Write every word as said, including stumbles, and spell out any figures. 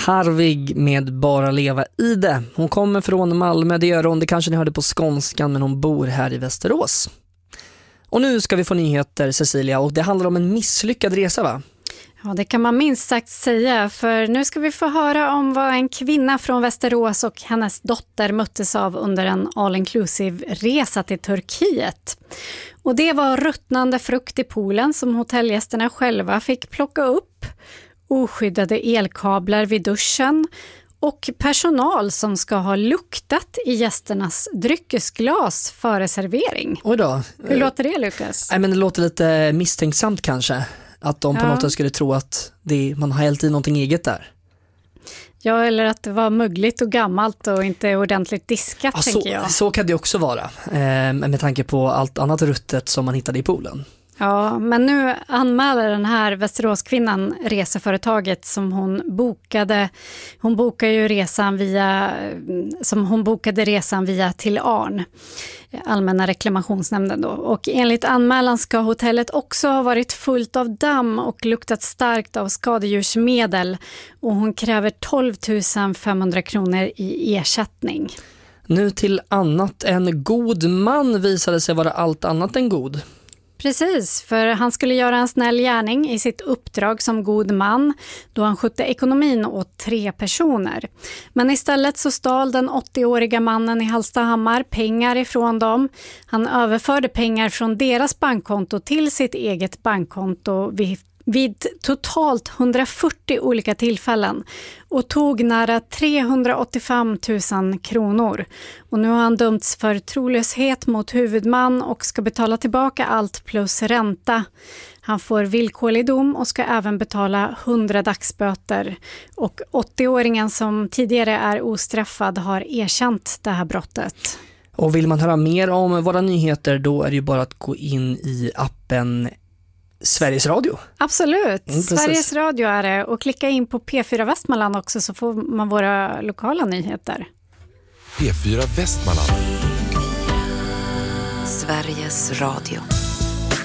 Harvig med Bara leva i det. Hon kommer från Malmö, det gör hon, det kanske ni hörde på skånskan, men hon bor här i Västerås. Och nu ska vi få nyheter, Cecilia, och det handlar om en misslyckad resa, va? Ja, det kan man minst sagt säga, för nu ska vi få höra om vad en kvinna från Västerås och hennes dotter möttes av under en all-inclusive-resa till Turkiet. Och det var ruttnande frukt i poolen som hotellgästerna själva fick plocka upp, oskyddade elkablar vid duschen och personal som ska ha luktat i gästernas dryckesglas före servering. Oj då. Hur låter det, Lukas? Nej, men det låter lite misstänksamt kanske. Att de på Ja. något sätt skulle tro att det, man har hällt i någonting eget där. Ja, eller att det var mögligt och gammalt och inte ordentligt diskat, Ja, tänker så, jag. så kan det också vara. Eh, med tanke på allt annat ruttet som man hittade i poolen. Ja, men nu anmäler den här Västeråskvinnan reseföretaget som hon bokade. Hon bokade ju resan via, som hon bokade resan via till Arn, Allmänna reklamationsnämnden då. Och enligt anmälan ska hotellet också ha varit fullt av damm och luktat starkt av skadedjursmedel. Och hon kräver tolv tusen femhundra kronor i ersättning. Nu till annat. En god man visade sig vara allt annat än god. Precis, för han skulle göra en snäll gärning i sitt uppdrag som god man då han skötte ekonomin åt tre personer. Men istället så stal den åttioåriga mannen i Hallstahammar pengar ifrån dem. Han överförde pengar från deras bankkonto till sitt eget bankkonto vid vid totalt hundrafyrtio olika tillfällen och tog nära trehundraåttiofem tusen kronor. Och nu har han dömts för trolöshet mot huvudman och ska betala tillbaka allt plus ränta. Han får villkorlig dom och ska även betala hundra dagsböter. Och åttioåringen som tidigare är ostraffad har erkänt det här brottet. Och vill man höra mer om våra nyheter, då är det ju bara att gå in i appen Sveriges Radio. Absolut, Mm, Sveriges Radio är det, och klicka in på P fyra Västmanland också så får man våra lokala nyheter. P fyra Västmanland. Sveriges Radio.